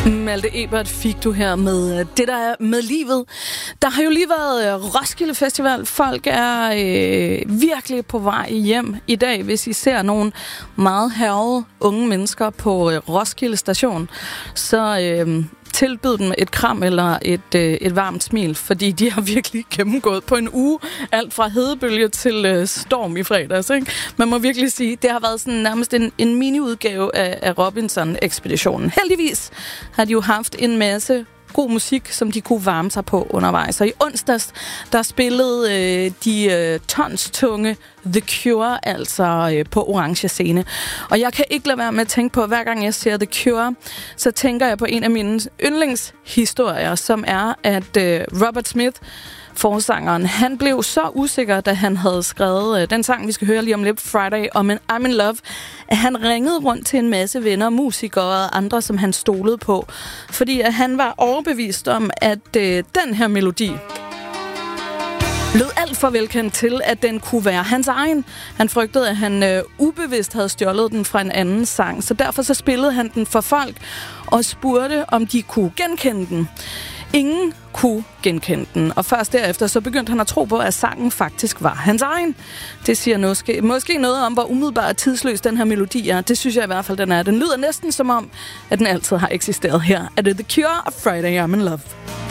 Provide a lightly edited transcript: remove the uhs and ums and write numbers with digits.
Malte Ebert fik du her med det, der er med livet. Der har jo lige været Roskilde Festival. Folk er virkelig på vej hjem i dag, hvis I ser nogle meget hærgede unge mennesker på Roskilde Station. Så tilbyd dem et kram eller et varmt smil, fordi de har virkelig gennemgået på en uge alt fra hedebølge til storm i fredags. Ikke? Man må virkelig sige, det har været sådan nærmest en mini-udgave af Robinson-ekspeditionen. Heldigvis har de jo haft en masse god musik, som de kunne varme sig på undervejs. Og i onsdags, der spillede de tonstunge The Cure, altså på Orange Scene. Og jeg kan ikke lade være med at tænke på, hver gang jeg ser The Cure, så tænker jeg på en af mine yndlingshistorier, som er, at Robert Smith, forsangeren, han blev så usikker, da han havde skrevet den sang, vi skal høre lige om lidt, Friday, om en I'm in Love, at han ringede rundt til en masse venner, musikere og andre, som han stolede på. Fordi at han var overbevist om, at den her melodi lød alt for velkendt til, at den kunne være hans egen. Han frygtede, at han ubevidst havde stjålet den fra en anden sang, så derfor så spillede han den for folk og spurgte, om de kunne genkende den. Ingen kunne genkende den, og først derefter så begyndte han at tro på, at sangen faktisk var hans egen. Det siger måske noget om, hvor umiddelbart tidsløs den her melodi er. Det synes jeg i hvert fald, den er. Den lyder næsten som om, at den altid har eksisteret her. Er det The Cure og Friday I'm in Love?